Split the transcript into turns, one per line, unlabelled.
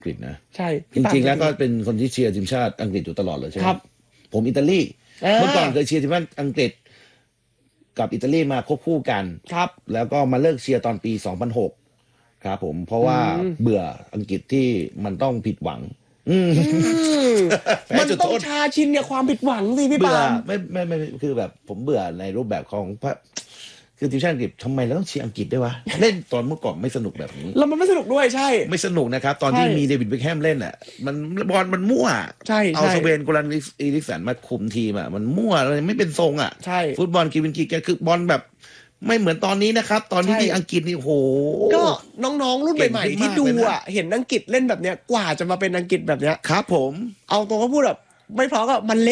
กฤษนะ
ใช่
จริงๆแล้วก็เป็นคนที่เชียร์ทีมชาติอังกฤษอยู่ตลอดเลยใช่ไหม
ครับ
ผมอิตาลีเมื่อก่อนเคยเชียร์ทีมชาติอังกฤษกับอิตาลีมาควบคู่กัน
ครับ
แล้วก็มาเลิกเชียร์ตอนปี 2006ครับผมเพราะว่าเบื่ออังกฤษที่มันต้องผิดหวัง
มันต้องชาชินกับความผิดหวังสิพี่ปาล์ม
ไม่คือแบบผมเบื่อในรูปแบบของคือทีมชาติอังกฤษทำไมเราต้องเชียร์อังกฤษด้วยวะเล่นตอนเมื่อก่อนไม่สนุกแบบนี้
แล้วมันไม่สนุกด้วยใช่
ไม่สนุกนะครับตอนที่มีเดวิดเบ็คแฮมเล่นอ่ะมันบอลมันมั่ว
ใช่
เอาสเวนกูรันอีริกสันมาคุมทีมอ่ะมันมั่วอะไรไม่เป็นทรงอ่ะ
ใช่
ฟุตบอลกีวินกีแกคือบอลแบบไม่เหมือนตอนนี้นะครับตอนนี้ที่อังกฤษนี่โห
ก็น้องๆรุ่นใหม่ๆที่ดูอ่ะเห็นอังกฤษเล่นแบบเนี้ยกว่าจะมาเป็นอังกฤษแบบเนี้ย
ครับผม
เอาตรงก็พูดแบบไม่เพราะก็มัน